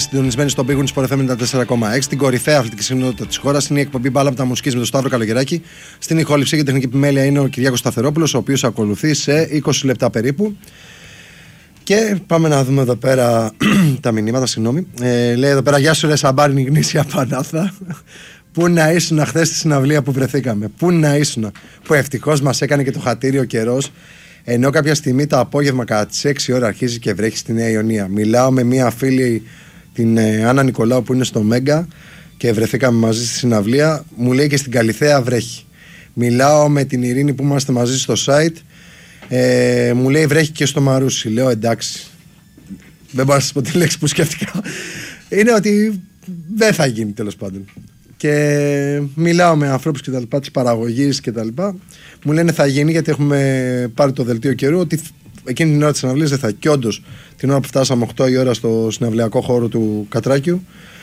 συντονισμένοι στον Big Win Sport FM 94,6. Την κορυφαία αθλητική συχνότητα της χώρας είναι η εκπομπή Μπάλαματα Μουσικής με τον Σταύρο Καλογεράκη. Στην ηχόληψη και τεχνική επιμέλεια είναι ο Κυριάκος Σταθερόπουλος, ο οποίος ακολουθεί σε 20 λεπτά περίπου. Και πάμε να δούμε εδώ πέρα τα μηνύματα. Συγγνώμη. Λέει εδώ πέρα: Γεια σου, ρε Σαμπάρνη, γνήσια Πανάθα. Πού να ήσουν χθες στη συναυλία που βρεθήκαμε. Πού να ήσουν. Που ευτυχώς μας έκανε και το χατήρι ο καιρός. Ενώ κάποια στιγμή το απόγευμα κατά τις 6 ώρα αρχίζει και βρέχει στη Νέα Ιωνία. Μιλάω με μία φίλη, την Άννα Νικολάου, που είναι στο Μέγκα και βρεθήκαμε μαζί στη συναυλία. Μου λέει και στην Καλιθέα βρέχει. Μιλάω με την Ειρήνη που είμαστε μαζί στο site. Μου λέει βρέχει και στο Μαρούσι. Λέω εντάξει. Δεν μπορώ να σας πω τη λέξη που σκέφτηκα. Είναι ότι δεν θα γίνει, τέλος πάντων. Και μιλάω με ανθρώπους και τα λοιπά, της παραγωγής και τα λοιπά. Μου λένε θα γίνει, γιατί έχουμε πάρει το δελτίο καιρού, ότι εκείνη την ώρα της συναυλίας δεν θα. Και όντως, την ώρα που φτάσαμε 8 η ώρα στο συναυλιακό χώρο του Κατράκιου,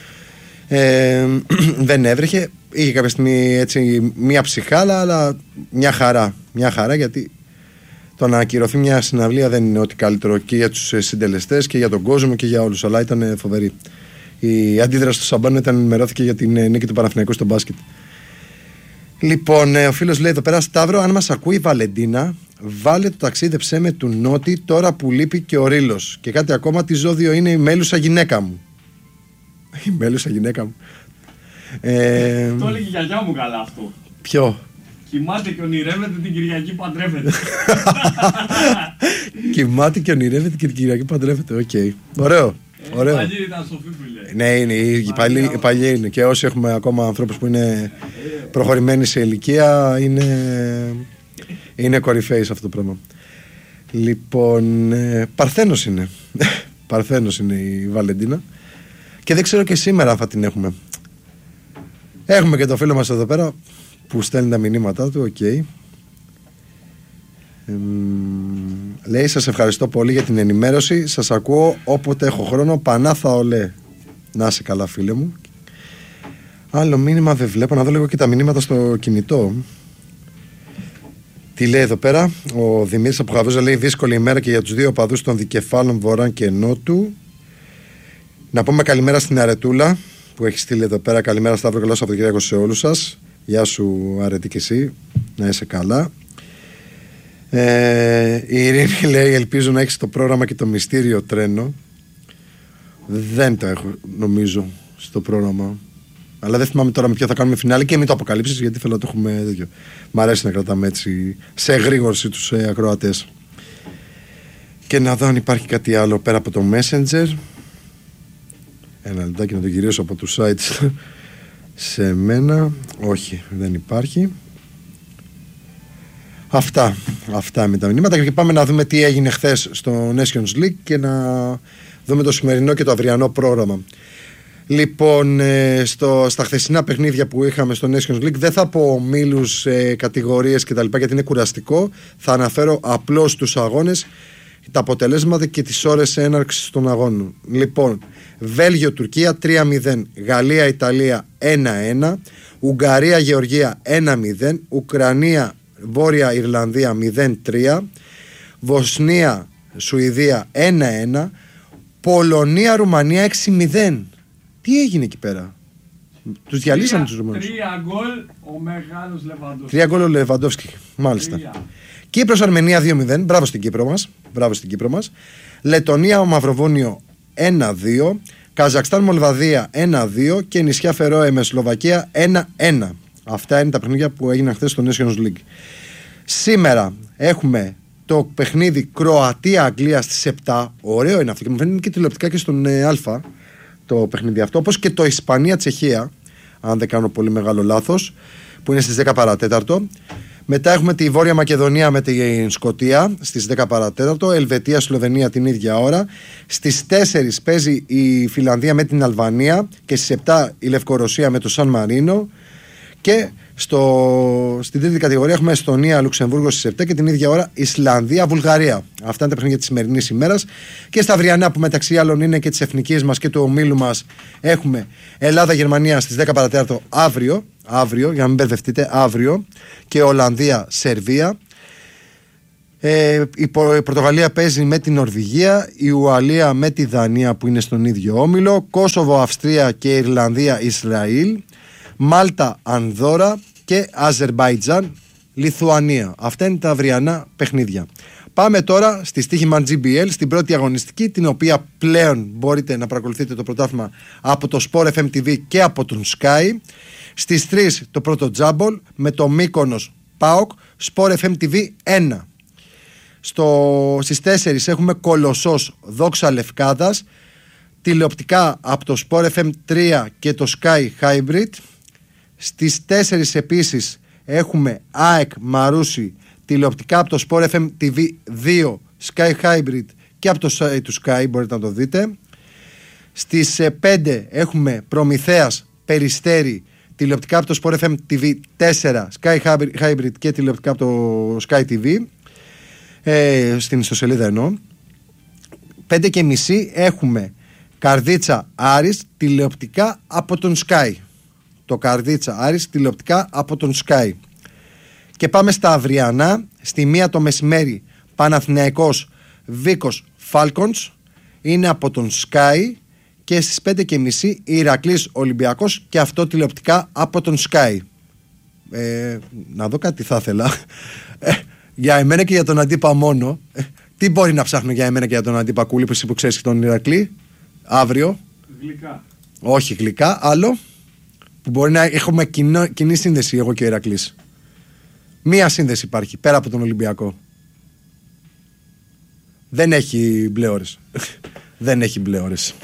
δεν έβρεχε. Είχε κάποια στιγμή έτσι μια ψυχάλα, αλλά μια χαρά, γιατί το να ακυρωθεί μια συναυλία δεν είναι ό,τι καλύτερο και για τους συντελεστές και για τον κόσμο και για όλους, αλλά ήταν φοβερή. Η αντίδραση του Σαμπάνου ενημερώθηκε για την νίκη του Παναθηναϊκού στο μπάσκετ. Λοιπόν, ο φίλος λέει εδώ πέρα: Σταύρο, αν μας ακούει η Βαλεντίνα, βάλε το ταξίδεψέ με του Νότι τώρα που λείπει και ο Ρήλος. Και κάτι ακόμα, τι ζώδιο είναι η μέλουσα γυναίκα μου. Η μέλουσα γυναίκα μου. Το έλεγε η γιαγιά μου καλά αυτό. Ποιο? Κοιμάται και ονειρεύεται, την Κυριακή παντρεύεται. Κοιμάται και ονειρεύεται και την Κυριακή παντρεύεται. Οκ. Ωραίο. Η παλιή ήταν σοφή που λέει. Ναι, είναι, η παλιή είναι. Και όσοι έχουμε ακόμα ανθρώπους που είναι προχωρημένοι σε ηλικία, είναι κορυφαίοι σε αυτό το πράγμα. Λοιπόν, Παρθένος είναι. Παρθένος είναι η Βαλεντίνα. Και δεν ξέρω και σήμερα αν θα την έχουμε. Έχουμε και το φίλο μας εδώ πέρα που στέλνει τα μηνύματά του. Οκ. Λέει: σας ευχαριστώ πολύ για την ενημέρωση. Σας ακούω όποτε έχω χρόνο. Πανάθα ολέ. Να είσαι καλά, φίλε μου. Άλλο μήνυμα δεν βλέπω. Να δω λίγο και τα μηνύματα στο κινητό. Τι λέει εδώ πέρα ο Δημήτρης από Χαβούζα? Λέει: δύσκολη ημέρα και για τους δύο οπαδούς των δικεφάλων Βορρά και Νότου. Να πούμε καλημέρα στην Αρετούλα που έχει στείλει εδώ πέρα. Καλημέρα, Σταύρο, καλό Σαββατοκύριακο σε όλους σας. Γεια σου, Αρετή, και εσύ. Να είσαι καλά. Η Ειρήνη λέει: ελπίζω να έχεις το πρόγραμμα και το μυστήριο τρένο. Δεν το έχω, νομίζω, στο πρόγραμμα. Αλλά δεν θυμάμαι τώρα με ποιο θα κάνουμε φινάλε και μην το αποκαλύψεις, γιατί θέλω να το έχουμε τέτοιο. Μ' αρέσει να κρατάμε έτσι σε εγρήγορση τους ακροατές. Και να δω αν υπάρχει κάτι άλλο πέρα από το Messenger. Ένα λεπτάκι να το γυρίσω από τους sites σε μένα. Όχι, δεν υπάρχει. Αυτά με τα μηνύματα. Και πάμε να δούμε τι έγινε χθες στο Nations League και να δούμε το σημερινό και το αυριανό πρόγραμμα. Λοιπόν, στα χθεσινά παιχνίδια που είχαμε στο Nations League, δεν θα πω ομίλους, κατηγορίες κτλ., γιατί είναι κουραστικό. Θα αναφέρω απλώς τους αγώνες, τα αποτελέσματα και τις ώρες έναρξης των αγώνων. Λοιπόν, Βέλγιο-Τουρκία 3-0, Γαλλία-Ιταλία 1-1, Ουγγαρία-Γεωργία 1-0, Ουκρανία-Βόρεια Ιρλανδία 0-3, Βοσνία-Σουηδία 1-1, Πολωνία-Ρουμανία 6-0. Τι έγινε εκεί πέρα? Τους διαλύσαμε τους Ρουμανούς. 3 γκολ ο μεγάλος Λεβαντόφσκι. 3 γκολ ο Λεβαντόφσκι, μάλιστα. Κύπρος-Αρμενία 2-0, μπράβο στην Κύπρο μας. Λετωνία-Μαυροβούνιο 1-2, Καζακστάν-Μολδαβία 1-2 και νησιά Φερόε με Σλοβακία 1-1. Αυτά είναι τα παιχνίδια που έγιναν χθες στο Nations League. Σήμερα έχουμε το παιχνίδι Κροατία-Αγγλία στις 7. Ωραίο είναι αυτό και μου φαίνεται και τηλεοπτικά και στον Α το παιχνίδι αυτό. Όπως και το Ισπανία-Τσεχία, αν δεν κάνω πολύ μεγάλο λάθος, που είναι στις 10 παρατέταρτο. Μετά έχουμε τη Βόρεια Μακεδονία με την Σκωτία στις 10 παρατέταρτο. Ελβετία-Σλοβενία την ίδια ώρα. Στις 4 παίζει η Φιλανδία με την Αλβανία και στις 7 η Λευκορωσία με το Σαν Μαρίνο. Και στην τρίτη κατηγορία έχουμε Εστονία-Λουξεμβούργο στις 7 και την ίδια ώρα Ισλανδία-Βουλγαρία. Αυτά είναι τα παιχνίδια της σημερινής ημέρας. Και στα αυριανά, που μεταξύ άλλων είναι και της εθνικής μας και του ομίλου μας, έχουμε Ελλάδα-Γερμανία στις 10 παρατέταρτο αύριο, για να μην μπερδευτείτε, αύριο, και Ολλανδία-Σερβία. Η Πορτογαλία παίζει με την Νορβηγία, η Ουαλία με τη Δανία που είναι στον ίδιο όμιλο, Κόσοβο, Αυστρία και Ιρλανδία, Ισραήλ, Μάλτα, Ανδόρα και Αζερμπαϊτζάν, Λιθουανία. Αυτά είναι τα αυριανά παιχνίδια. Πάμε τώρα στη στοίχημα GBL, στην πρώτη αγωνιστική, την οποία πλέον μπορείτε να παρακολουθείτε το πρωτάθλημα από το Sport FM TV και από τον Sky. Στις 3 το πρώτο τζάμπολ με το Μύκονος ΠΑΟΚ, Sport FM TV 1. Στις 4 έχουμε Κολοσσός Δόξα Λευκάδας, τηλεοπτικά από το Sport FM 3 και το Sky Hybrid. Στις 4 επίσης έχουμε ΑΕΚ Μαρούσι, τηλεοπτικά από το Sport FM TV 2, Sky Hybrid και από το site του Sky, μπορείτε να το δείτε. Στις 5 έχουμε Προμηθέας Περιστέρι, τηλεοπτικά από το Sport FM TV 4, Sky Hybrid και τηλεοπτικά από το Sky TV, στην ιστοσελίδα εννοώ. 5:30 έχουμε Καρδίτσα Άρης, τηλεοπτικά από τον Sky. Το Καρδίτσα Άρης τηλεοπτικά από τον Sky. Και πάμε στα αυριανά. Στη 1 το μεσημέρι Παναθηναϊκός Βίκος Falcons, είναι από τον Sky. Και στις 5:30 Ηρακλής Ολυμπιακός, και αυτό τηλεοπτικά από τον Sky. Να δω κάτι θα ήθελα. Για εμένα και για τον αντίπα μόνο. Τι μπορεί να ψάχνω για εμένα και για τον αντίπα, Κούλη, που ξέρεις τον Ηρακλή αύριο? Γλυκά. Όχι γλυκά, άλλο που μπορεί να έχουμε κοινή σύνδεση εγώ και ο Ηρακλής. Μία σύνδεση υπάρχει πέρα από τον Ολυμπιακό. Δεν έχει μπλε ώρες. Δεν έχει μπλε ώρες.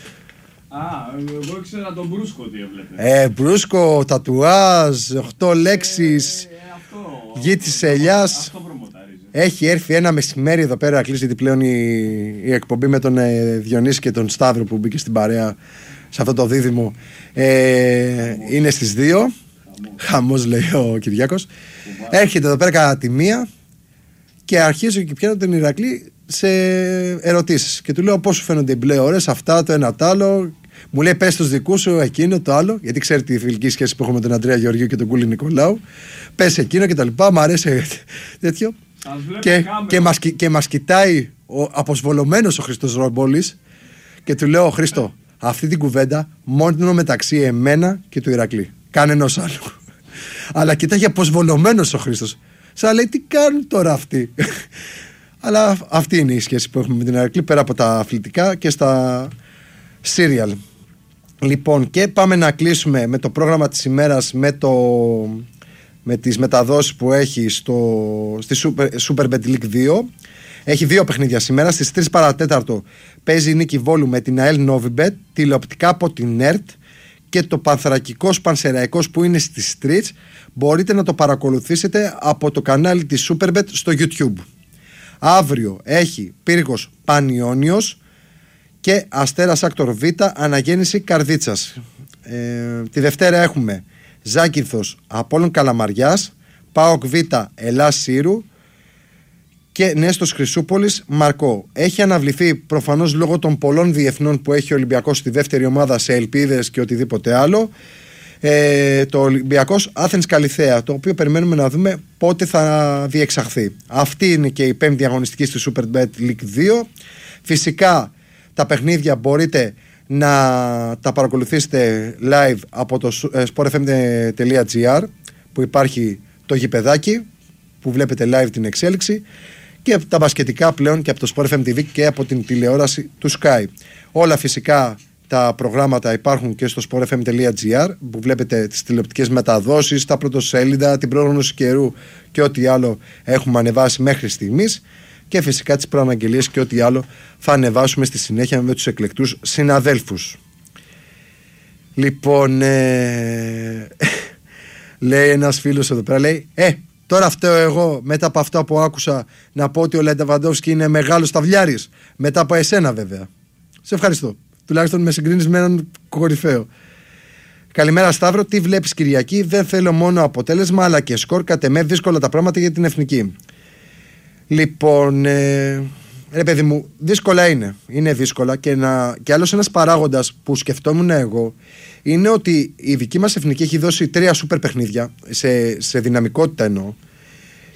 Εγώ ήξερα τον Μπρούσκο τι έβλεπε. Μπρούσκο, τατουάζ, 8 λέξεις, γη της ελιάς. Αυτό προμοταρίζει. Έχει έρθει ένα μεσημέρι εδώ πέρα, κλείσει πλέον η εκπομπή με τον Διονύση και τον Σταύρο που μπήκε στην παρέα σε αυτό το δίδυμο. Είναι στις 2. Χαμός, λέει ο Κυριάκος. Έρχεται εδώ πέρα κατά τη 1 και αρχίζω και πιάνω τον Ηρακλή σε ερωτήσεις. Και του λέω πώς σου φαίνονται οι μπλε ώρες, αυτά, το ένα το άλλο. Μου λέει πες τους δικούς σου, εκείνο το άλλο. Γιατί ξέρει τη φιλική σχέση που έχω με τον Αντρέα Γεωργίου και τον Κούλη Νικολάου. Πες εκείνο και τα λοιπά. Μ' αρέσει τέτοιο. Και μας κοιτάει ο αποσβολωμένος ο Χριστός Ρομπόλης. Και του λέω, Χριστό, αυτή την κουβέντα μόνο μεταξύ εμένα και του Ηρακλή. Κανένας άλλου. Αλλά κοιτάει αποσβολωμένος ο Χριστός. Σαν λέει, τι κάνουν τώρα αυτοί? Αλλά αυτή είναι η σχέση που έχουμε με την Ηρακλή, πέρα από τα αθλητικά και στα serial. Λοιπόν, και πάμε να κλείσουμε με το πρόγραμμα της ημέρας, με τις μεταδόσεις που έχει στη Super Bet League 2. Έχει 2 παιχνίδια σήμερα. Στις 3 παρατέταρτο παίζει η Νίκη Βόλου με την ΑΕΛ Novibet, τηλεοπτικά από την ΕΡΤ, και το Πανθρακικός Πανσεραϊκός που είναι στις 3 μπορείτε να το παρακολουθήσετε από το κανάλι της Superbet στο YouTube. Αύριο έχει Πύργος Πανιόνιος και Αστέρας Άκτορ Β, Αναγέννηση Καρδίτσας. Τη Δευτέρα έχουμε Ζάκυνθος Απόλλων Καλαμαριάς, ΠΑΟΚ Β Ελλάς Σύρου και Νέστος Χρυσούπολης Μαρκό. Έχει αναβληθεί προφανώς λόγω των πολλών διεθνών που έχει ο Ολυμπιακός στη δεύτερη ομάδα, σε ελπίδες και οτιδήποτε άλλο. Το Ολυμπιακός Άθενς Καλιθέα, το οποίο περιμένουμε να δούμε πότε θα διεξαχθεί. Αυτή είναι και η 5η αγωνιστική στη Superbet League 2. Φυσικά τα παιχνίδια μπορείτε να τα παρακολουθήσετε live από το sportfm.gr, που υπάρχει το γηπεδάκι που βλέπετε live την εξέλιξη, και τα μπασκετικά πλέον και από το Sport FM TV και από την τηλεόραση του Sky. Όλα φυσικά τα προγράμματα υπάρχουν και στο sportfm.gr, που βλέπετε τις τηλεοπτικές μεταδόσεις, τα πρωτοσέλιδα, την πρόγνωση καιρού και ό,τι άλλο έχουμε ανεβάσει μέχρι στιγμής, και φυσικά τις προαναγγελίες και ό,τι άλλο θα ανεβάσουμε στη συνέχεια με τους εκλεκτούς συναδέλφους. Λοιπόν, λέει ένας φίλος εδώ πέρα, λέει, τώρα φταίω εγώ μετά από αυτά που άκουσα να πω ότι ο Λεβαντόφσκι είναι μεγάλος ταυλιάρης, μετά από εσένα βέβαια. Σε ευχαριστώ. Τουλάχιστον με συγκρίνεις με έναν κορυφαίο. Καλημέρα Σταύρο, τι βλέπεις Κυριακή? Δεν θέλω μόνο αποτέλεσμα αλλά και σκορ. Κατ' εμέ δύσκολα τα πράγματα για την εθνική. Λοιπόν, ρε παιδί μου, δύσκολα είναι. Είναι δύσκολα και άλλος ένας παράγοντας που σκεφτόμουν εγώ είναι ότι η δική μας εθνική έχει δώσει 3 σούπερ παιχνίδια, σε δυναμικότητα εννοώ,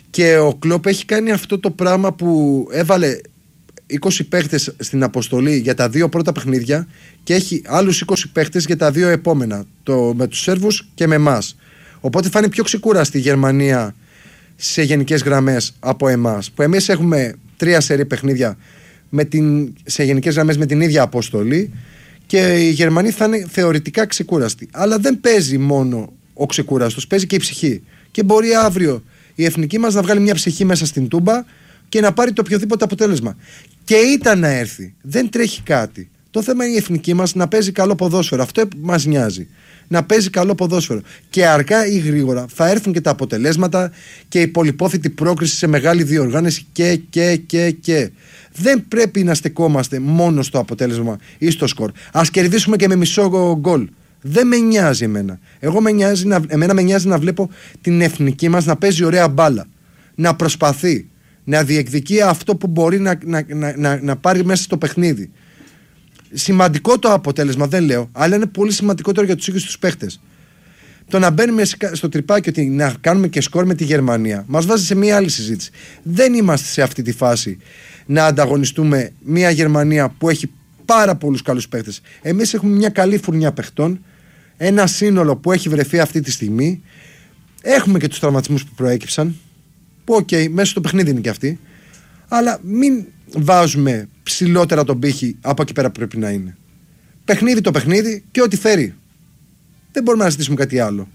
Και ο Κλόπ έχει κάνει αυτό το πράγμα που έβαλε 20 παίχτες στην αποστολή για τα 2 πρώτα παιχνίδια και έχει άλλους 20 παίχτες για τα 2 επόμενα, με τους Σέρβους και με εμάς. Οπότε θα είναι πιο ξεκούραστη η Γερμανία σε γενικές γραμμές από εμάς, που εμείς έχουμε 3 σερί παιχνίδια σε γενικές γραμμές με την ίδια αποστολή και οι Γερμανοί θα είναι θεωρητικά ξεκούραστοι. Αλλά δεν παίζει μόνο ο ξεκούραστος, παίζει και η ψυχή. Και μπορεί αύριο η εθνική μας να βγάλει μια ψυχή μέσα στην τούμπα και να πάρει το οποιοδήποτε αποτέλεσμα. Και ήταν να έρθει. Δεν τρέχει κάτι. Το θέμα είναι η εθνική μας να παίζει καλό ποδόσφαιρο. Αυτό μας νοιάζει. Να παίζει καλό ποδόσφαιρο. Και αργά ή γρήγορα θα έρθουν και τα αποτελέσματα και η πολυπόθητη πρόκριση σε μεγάλη διοργάνωση και. Δεν πρέπει να στεκόμαστε μόνο στο αποτέλεσμα ή στο σκορ. Ας κερδίσουμε και με μισό γκολ. Δεν με νοιάζει εμένα. Εμένα με νοιάζει να βλέπω την εθνική μας να παίζει ωραία μπάλα. Να προσπαθεί. Να διεκδικεί αυτό που μπορεί να πάρει μέσα στο παιχνίδι. Σημαντικό το αποτέλεσμα, δεν λέω, αλλά είναι πολύ σημαντικότερο για τους ίδιους τους παίχτες. Το να μπαίνουμε στο τρυπάκι ότι να κάνουμε και σκορ με τη Γερμανία μας βάζει σε μια άλλη συζήτηση. Δεν είμαστε σε αυτή τη φάση να ανταγωνιστούμε μια Γερμανία που έχει πάρα πολλούς καλούς παίχτες. Εμείς έχουμε μια καλή φουρνιά παιχτών, ένα σύνολο που έχει βρεθεί αυτή τη στιγμή. Έχουμε και τους τραυματισμούς που προέκυψαν, που μέσα στο παιχνίδι είναι και αυτοί, αλλά μην βάζουμε ψηλότερα τον πύχη από εκεί πέρα που πρέπει να είναι. Παιχνίδι το παιχνίδι και ό,τι φέρει. Δεν μπορούμε να ζητήσουμε κάτι άλλο.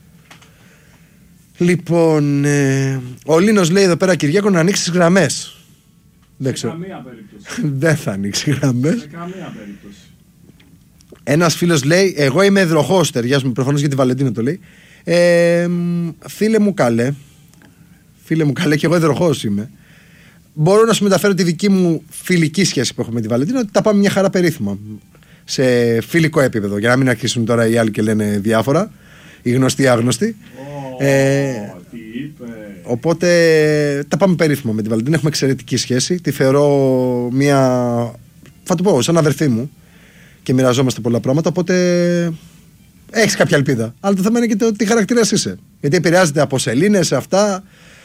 Λοιπόν, ο Λίνος λέει εδώ πέρα, Κυριάκο, να ανοίξει τις γραμμές. Δεν ξέρω. Σε καμία περίπτωση. Δεν θα ανοίξει γραμμές. Σε καμία περίπτωση. Ένας φίλος λέει, εγώ είμαι εδροχός, ταιριάζουμε προφανώς για τη Βαλεντίνα το λέει. Φίλε μου καλέ, και εγώ εδροχός είμαι. Μπορώ να σου μεταφέρω τη δική μου φιλική σχέση που έχω με τη Βαλεντίνα, ότι τα πάμε μια χαρά περίφημα. Σε φιλικό επίπεδο, για να μην αρχίσουν τώρα οι άλλοι και λένε διάφορα, οι γνωστοί άγνωστοι. Τι είπε. Οπότε τα πάμε περίφημα με τη Βαλεντίνα. Έχουμε εξαιρετική σχέση. Τη θεωρώ μια, θα το πω, σαν αδερφή μου και μοιραζόμαστε πολλά πράγματα. Οπότε έχεις κάποια ελπίδα. Αλλά το θέμα είναι και τι χαρακτήρας είσαι. Γιατί επηρεάζεται από σελήνες, αυτά.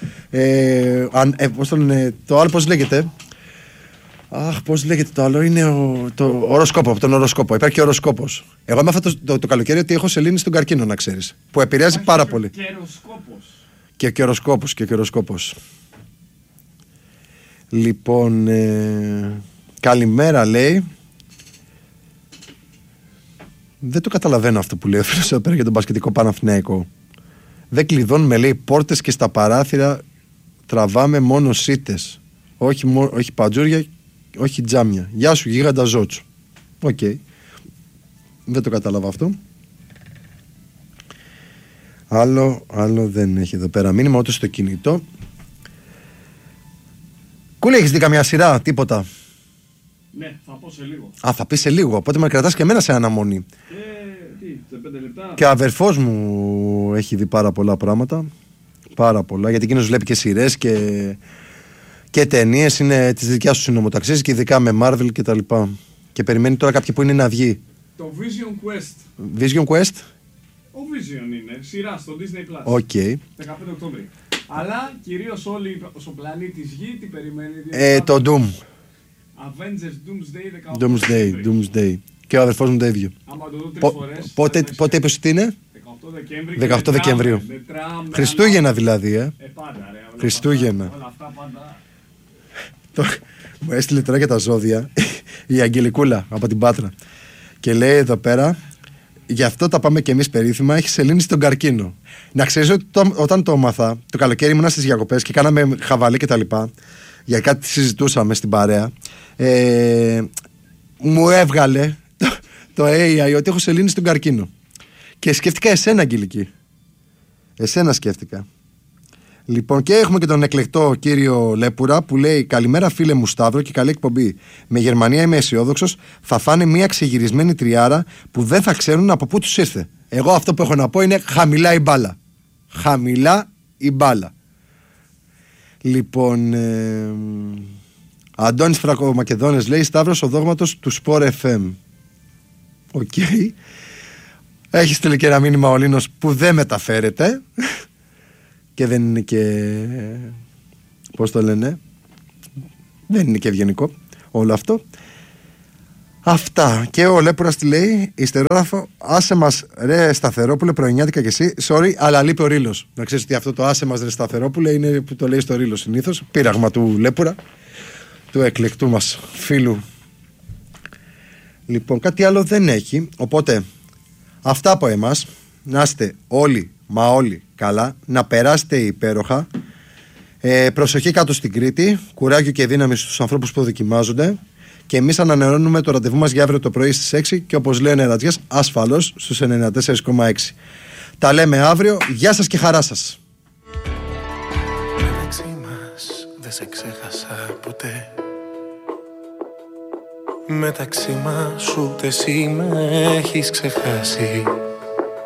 Το άλλο πώς λέγεται. Πώς λέγεται το άλλο, είναι το οροσκόπο, από τον οροσκόπο. Υπάρχει και οροσκόπος. Εγώ είμαι αυτό το καλοκαίρι ότι έχω σελήνη στον καρκίνο, να ξέρεις. Που επηρεάζει πάρα πολύ. Και οροσκόπος. Λοιπόν, καλημέρα λέει. Δεν το καταλαβαίνω αυτό που λέει ο φίλος εδώ πέρα για τον μπασκετικό Παναθηναϊκό. Δεν κλειδώνουμε, λέει, πόρτες και στα παράθυρα τραβάμε μόνο σίτες. Όχι παντζούρια, όχι τζάμια. Γεια σου γίγαντα Ζότσου. Οκ. Δεν το κατάλαβα αυτό. Άλλο δεν έχει εδώ πέρα μήνυμα, ούτε στο κινητό. Κούλη, έχεις δει καμιά σειρά, τίποτα? Ναι, θα πω σε λίγο. Θα πει σε λίγο, οπότε με κρατάς και εμένα σε αναμονή. Σε 5 λεπτά. Και ο αδερφός μου έχει δει πάρα πολλά πράγματα. Πάρα πολλά, γιατί εκείνος βλέπει και σειρές και ταινίες, είναι της δικιάς του συνομοταξίας και ειδικά με Marvel και τα λοιπά. Και περιμένει τώρα κάποιοι που είναι να βγει. Το Vision Quest. Vision Quest. Ο Vision είναι, σειρά στο Disney+. Οκ. 15 Οκτώβρη. Αλλά κυρίως όλοι στον πλανήτη Γη τι περιμένει. Το Doom. Avengers Doomsday 18 Doomsday. Και ο αδερφός μου το ίδιο. Άμα το δω 3 φορές. Πότε είπες ότι είναι? 18 Δεκεμβρίου. Χριστούγεννα δηλαδή, πάντα, ρε. Χριστούγεννα. Όλα αυτά πάντα. Μου έστειλε τώρα για τα ζώδια η Αγγελικούλα από την Πάτρα. Και λέει εδώ πέρα, γι' αυτό τα πάμε και εμείς περίφημα, έχει σελήνη στον καρκίνο. Να ξέρεις ότι όταν το έμαθα, το καλοκαίρι ήμουνα στις διακοπές και κάναμε χαβαλή και τα λοιπά, για κάτι συζητούσαμε στην παρέα, μου έβγαλε το AI ότι έχω σελήνη στον καρκίνο. Και σκέφτηκα εσένα, Αγγελική. Εσένα σκέφτηκα. Λοιπόν, και έχουμε και τον εκλεκτό κύριο Λέπουρα που λέει: καλημέρα, φίλε μου Σταύρο, και καλή εκπομπή. Με Γερμανία είμαι αισιόδοξος. Θα φάνε μια ξεγυρισμένη τριάρα που δεν θα ξέρουν από πού τους ήρθε. Εγώ αυτό που έχω να πω είναι χαμηλά η μπάλα. Χαμηλά η μπάλα. Λοιπόν, Αντώνης Φρακομακεδόνες λέει: Σταύρος ο δόγματος του Sport FM. Οκ. Έχει στείλει και ένα μήνυμα ο Λίνος που δεν μεταφέρεται. και δεν είναι και, πώς το λένε, δεν είναι και ευγενικό όλο αυτό. Αυτά. Και ο Λέπουρας τι λέει, ιστερόγραφο, άσε μας ρε Σταθερόπουλε, πρωινιάτικα κι εσύ. Sorry, αλλά λείπει ο Ρήλος. Να ξέρεις ότι αυτό το άσε μας ρε Σταθερόπουλε είναι που το λέει στο Ρήλο συνήθως. Πείραγμα του Λέπουρα, του εκλεκτού μας φίλου. Λοιπόν, κάτι άλλο δεν έχει. Οπότε, αυτά από εμάς. Να είστε όλοι, μα όλοι καλά. Να περάσετε υπέροχα. Προσοχή κάτω στην Κρήτη. Κουράγιο και δύναμη στους ανθρώπους που δοκιμάζονται. Και εμείς ανανεώνουμε το ραντεβού μας για αύριο το πρωί στις 6 και όπως λέει ο Νερατζιάς, ασφαλώς στους 94,6. Τα λέμε αύριο. Γεια σας και χαρά σας. Μεταξύ μας δεν σε ξέχασα ποτέ. Μεταξύ μας ούτε εσύ με έχεις ξεχάσει.